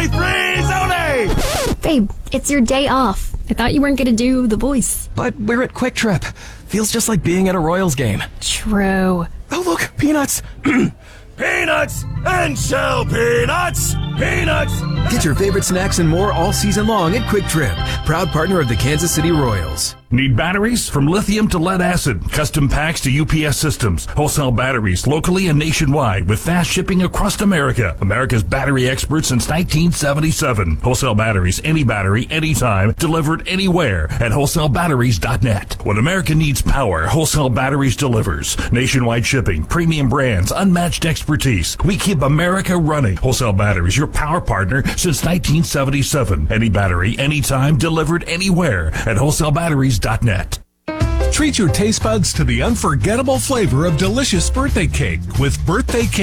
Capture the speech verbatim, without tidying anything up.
twenty-three, Zone! Babe, it's your day off. I thought you weren't going to do the voice. But we're at Quick Trip. Feels just like being at a Royals game. True. Oh, look, peanuts. Peanuts and shell peanuts. Peanuts. Get your favorite snacks and more all season long at Quick Trip, proud partner of the Kansas City Royals. Need batteries? From lithium to lead acid, custom packs to U P S systems, wholesale batteries locally and nationwide with fast shipping across America. America's battery expert since nineteen seventy-seven. Wholesale batteries, any battery, anytime, delivered anywhere at wholesale batteries dot net. When America needs power, Wholesale Batteries delivers. Nationwide shipping, premium brands, unmatched expertise. We keep America running. Wholesale Batteries, your power partner since nineteen seventy-seven. Any battery, anytime, delivered anywhere at wholesale batteries dot net. Treat your taste buds to the unforgettable flavor of delicious birthday cake with Birthday Cake.